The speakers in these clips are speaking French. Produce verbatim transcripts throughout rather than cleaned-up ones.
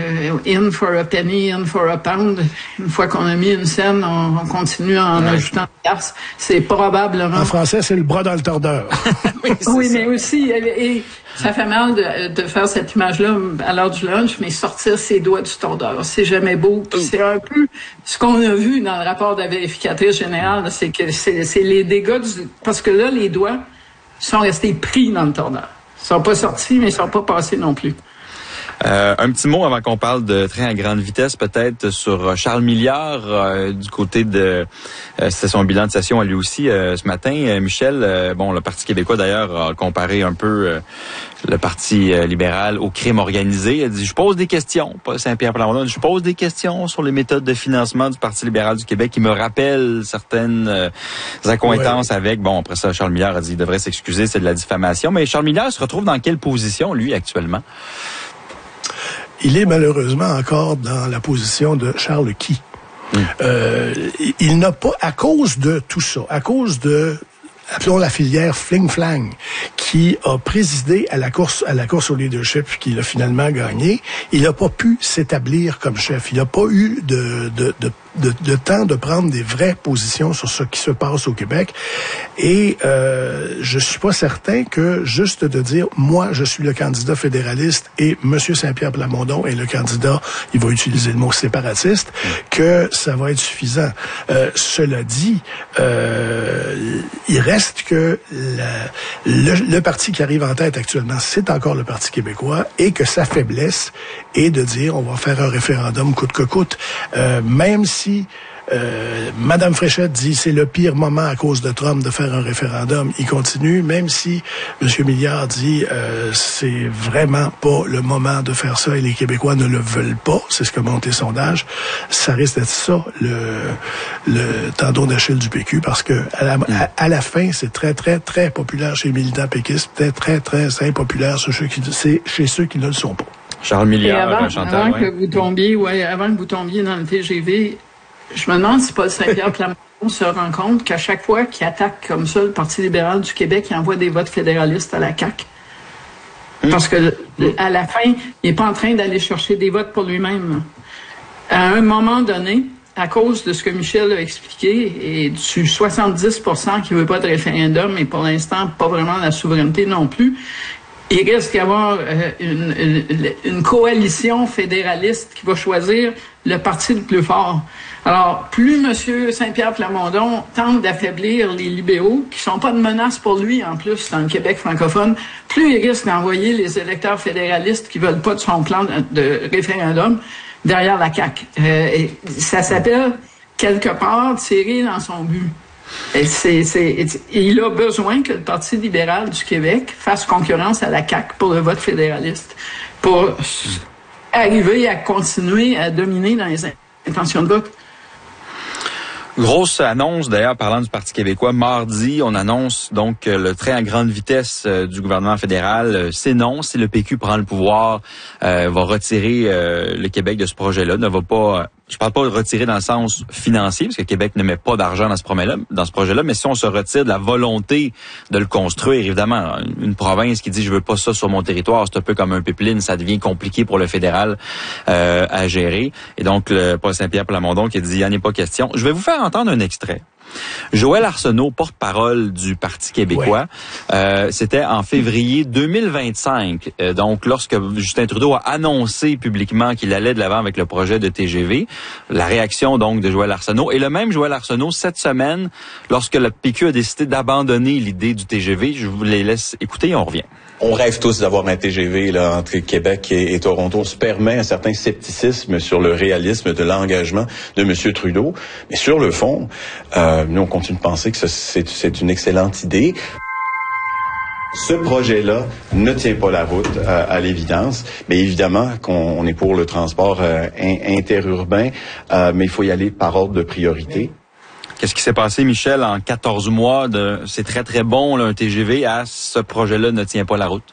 euh, in for a penny, in for a pound. Une fois qu'on a mis une scène, on, on continue en ouais. ajoutant des garces. C'est probablement... En français, c'est le bras dans le tordeur. oui, oui mais aussi, et, et ça fait mal de, de faire cette image-là à l'heure du lunch, mais sortir ses doigts du tordeur, c'est jamais beau. Puis c'est un peu ce qu'on a vu dans le rapport de la vérificatrice générale, c'est que c'est, c'est les dégâts du... Parce que là, les doigts sont restés pris dans le tordeur. Ils sont pas sortis, mais ils sont pas passés non plus. Euh, un petit mot avant qu'on parle de train à grande vitesse, peut-être sur Charles Milliard, euh, du côté de... Euh, c'était son bilan de session à lui aussi euh, ce matin. Euh, Michel, euh, bon, le Parti québécois d'ailleurs a comparé un peu euh, le Parti euh, libéral au crime organisé. Il a dit, je pose des questions, pas Saint-Pierre Plamondon, je pose des questions sur les méthodes de financement du Parti libéral du Québec qui me rappellent certaines euh, accointances ouais. avec... Bon, après ça, Charles Milliard a dit, il devrait s'excuser, c'est de la diffamation. Mais Charles Milliard se retrouve dans quelle position, lui, actuellement? Il est malheureusement encore dans la position de Charles Key. Mmh. Euh, il n'a pas, à cause de tout ça, à cause de, appelons la filière Fling-Flang, qui a présidé à la course, à la course au leadership, qu'il a finalement gagné, il n'a pas pu s'établir comme chef. Il n'a pas eu de, de, de De, de temps de prendre des vraies positions sur ce qui se passe au Québec. Et euh, je suis pas certain que juste de dire « moi, je suis le candidat fédéraliste et M. Saint-Pierre Plamondon est le candidat, il va utiliser le mot séparatiste », que ça va être suffisant. Euh, cela dit, euh, il reste que la, le, le parti qui arrive en tête actuellement, c'est encore le Parti québécois, et que sa faiblesse est de dire « on va faire un référendum coûte que coûte euh, », même si Si euh, Madame Fréchette dit c'est le pire moment à cause de Trump de faire un référendum, il continue, même si M. Milliard dit euh, c'est vraiment pas le moment de faire ça et les Québécois ne le veulent pas, c'est ce que montrent les sondages, ça risque d'être ça le, le tendon d'Achille du P Q, parce que à la, à, à la fin, c'est très, très, très populaire chez les militants péquistes, peut-être très, très impopulaire chez ceux qui, c'est chez ceux qui ne le sont pas. Charles Milliard, et avant, Chantal, avant ouais. que vous tombiez, ouais, avant que vous tombiez dans le T G V, je me demande si Paul Saint-Pierre Plamondon se rend compte qu'à chaque fois qu'il attaque comme ça le Parti libéral du Québec, il envoie des votes fédéralistes à la C A Q. Mmh. Parce que à la fin, il n'est pas en train d'aller chercher des votes pour lui-même. À un moment donné, à cause de ce que Michel a expliqué, et du soixante-dix pour cent qui ne veut pas de référendum, et pour l'instant, pas vraiment la souveraineté non plus, il risque d'y avoir euh, une, une, une coalition fédéraliste qui va choisir le parti le plus fort. Alors, plus M. Saint-Pierre Plamondon tente d'affaiblir les libéraux, qui sont pas de menace pour lui, en plus, dans le Québec francophone, plus il risque d'envoyer les électeurs fédéralistes qui veulent pas de son plan de, de référendum derrière la C A Q. Euh, et ça s'appelle, quelque part, tirer dans son but. Et c'est, c'est, et il a besoin que le Parti libéral du Québec fasse concurrence à la C A Q pour le vote fédéraliste, pour arriver à continuer à dominer dans les intentions de vote. Grosse annonce, d'ailleurs, parlant du Parti québécois. Mardi, on annonce donc que le train à grande vitesse euh, du gouvernement fédéral euh, s'énonce. Si le P Q prend le pouvoir, euh, va retirer euh, le Québec de ce projet-là, ne va pas... Euh, je parle pas de retirer dans le sens financier, parce que Québec ne met pas d'argent dans ce projet-là, dans ce projet-là, mais si on se retire de la volonté de le construire, évidemment, une province qui dit je veux pas ça sur mon territoire, c'est un peu comme un pipeline, ça devient compliqué pour le fédéral euh, à gérer. Et donc, le Paul Saint-Pierre Plamondon qui dit il n'y en a pas question. Je vais vous faire entendre un extrait. Joël Arsenault, porte-parole du Parti québécois, ouais. euh, c'était en février deux mille vingt-cinq, euh, donc lorsque Justin Trudeau a annoncé publiquement qu'il allait de l'avant avec le projet de T G V. La réaction donc de Joël Arsenault, et le même Joël Arsenault cette semaine, lorsque le P Q a décidé d'abandonner l'idée du T G V. Je vous les laisse écouter et on revient. On rêve tous d'avoir un T G V là, entre Québec et, et Toronto. On se permet un certain scepticisme sur le réalisme de l'engagement de M. Trudeau. Mais sur le fond, euh, nous, on continue de penser que ce, c'est, c'est une excellente idée. Ce projet-là ne tient pas la route, euh, à l'évidence. Mais évidemment qu'on on est pour le transport euh, in- interurbain, euh, mais il faut y aller par ordre de priorité. Qu'est-ce qui s'est passé, Michel, en quatorze mois de c'est très, très bon, là, un T G V, à ce projet-là ne tient pas la route?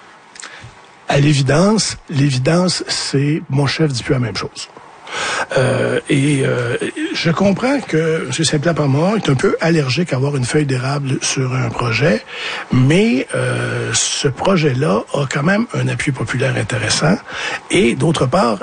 À l'évidence, l'évidence, c'est mon chef dit plus la même chose. Euh, et euh, je comprends que M. Saint-Pierre Plamondon est un peu allergique à avoir une feuille d'érable sur un projet, mais euh, ce projet-là a quand même un appui populaire intéressant. Et d'autre part,